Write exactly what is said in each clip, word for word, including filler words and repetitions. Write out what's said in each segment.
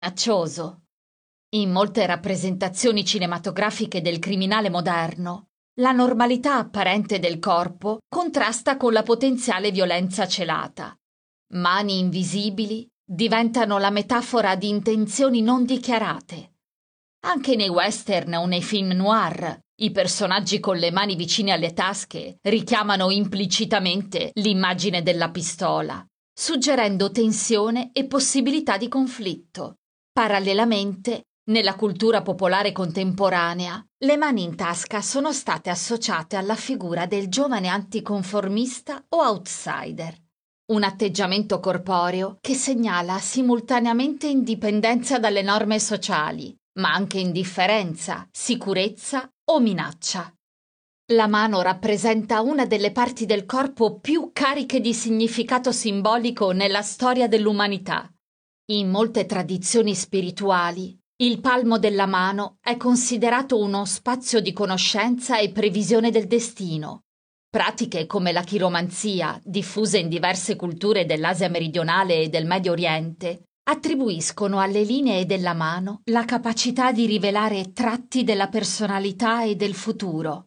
minaccioso. In molte rappresentazioni cinematografiche del criminale moderno, la normalità apparente del corpo contrasta con la potenziale violenza celata. Mani invisibili diventano la metafora di intenzioni non dichiarate. Anche nei western o nei film noir, i personaggi con le mani vicine alle tasche richiamano implicitamente l'immagine della pistola, suggerendo tensione e possibilità di conflitto. Parallelamente, nella cultura popolare contemporanea, le mani in tasca sono state associate alla figura del giovane anticonformista o outsider, un atteggiamento corporeo che segnala simultaneamente indipendenza dalle norme sociali, ma anche indifferenza, sicurezza o minaccia. La mano rappresenta una delle parti del corpo più cariche di significato simbolico nella storia dell'umanità. In molte tradizioni spirituali, il palmo della mano è considerato uno spazio di conoscenza e previsione del destino. Pratiche come la chiromanzia, diffuse in diverse culture dell'Asia meridionale e del Medio Oriente, attribuiscono alle linee della mano la capacità di rivelare tratti della personalità e del futuro.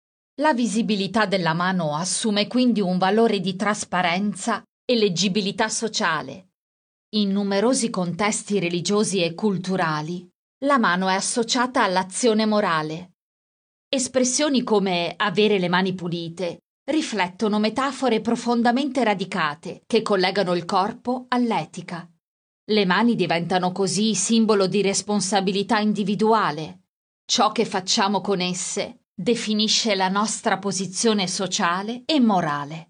La visibilità della mano assume quindi un valore di trasparenza e leggibilità sociale. In numerosi contesti religiosi e culturali, la mano è associata all'azione morale. Espressioni come avere le mani pulite riflettono metafore profondamente radicate che collegano il corpo all'etica. Le mani diventano così simbolo di responsabilità individuale. Ciò che facciamo con esse definisce la nostra posizione sociale e morale.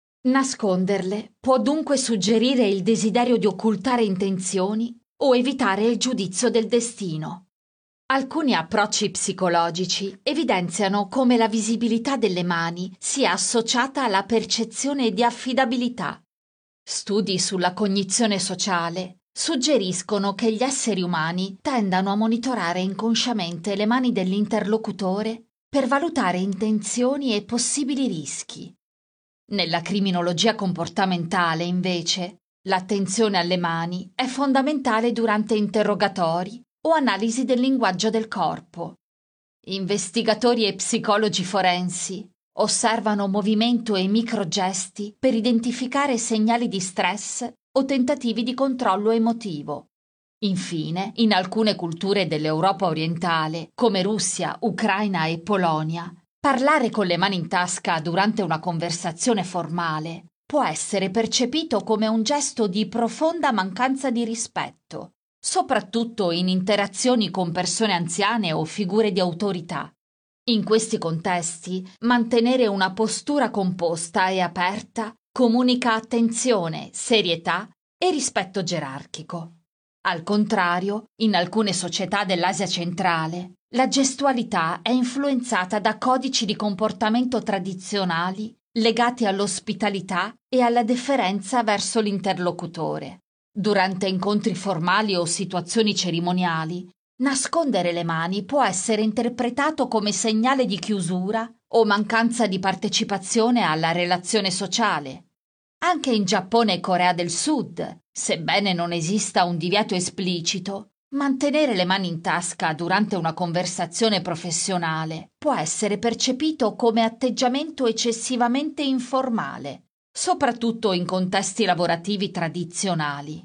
Nasconderle può dunque suggerire il desiderio di occultare intenzioni o evitare il giudizio del destino. Alcuni approcci psicologici evidenziano come la visibilità delle mani sia associata alla percezione di affidabilità. Studi sulla cognizione sociale suggeriscono che gli esseri umani tendano a monitorare inconsciamente le mani dell'interlocutore per valutare intenzioni e possibili rischi. Nella criminologia comportamentale, invece, l'attenzione alle mani è fondamentale durante interrogatori o analisi del linguaggio del corpo. Investigatori e psicologi forensi osservano movimento e microgesti per identificare segnali di stress o tentativi di controllo emotivo. Infine, in alcune culture dell'Europa orientale, come Russia, Ucraina e Polonia, parlare con le mani in tasca durante una conversazione formale può essere percepito come un gesto di profonda mancanza di rispetto, soprattutto in interazioni con persone anziane o figure di autorità. In questi contesti, mantenere una postura composta e aperta comunica attenzione, serietà e rispetto gerarchico. Al contrario, in alcune società dell'Asia centrale, la gestualità è influenzata da codici di comportamento tradizionali legati all'ospitalità e alla deferenza verso l'interlocutore. Durante incontri formali o situazioni cerimoniali, nascondere le mani può essere interpretato come segnale di chiusura o mancanza di partecipazione alla relazione sociale. Anche in Giappone e Corea del Sud, sebbene non esista un divieto esplicito, mantenere le mani in tasca durante una conversazione professionale può essere percepito come atteggiamento eccessivamente informale, soprattutto in contesti lavorativi tradizionali.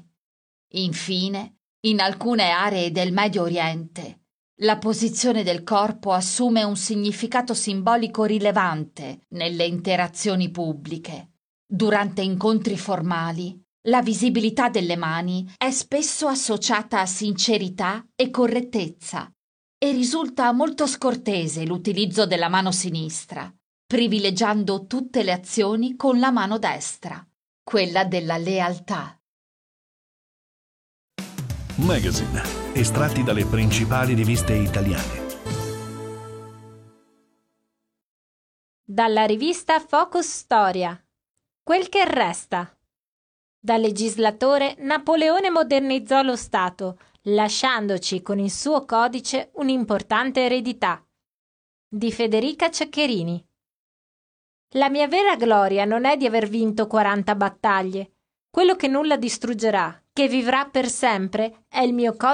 Infine, in alcune aree del Medio Oriente, la posizione del corpo assume un significato simbolico rilevante nelle interazioni pubbliche. Durante incontri formali, la visibilità delle mani è spesso associata a sincerità e correttezza e risulta molto scortese l'utilizzo della mano sinistra, privilegiando tutte le azioni con la mano destra, quella della lealtà. Magazine, estratti dalle principali riviste italiane. Dalla rivista Focus Storia. Quel che resta. Da legislatore, Napoleone modernizzò lo Stato, lasciandoci con il suo codice un'importante eredità. Di Federica Ceccherini. La mia vera gloria non è di aver vinto quaranta battaglie. Quello che nulla distruggerà, che vivrà per sempre, è il mio codice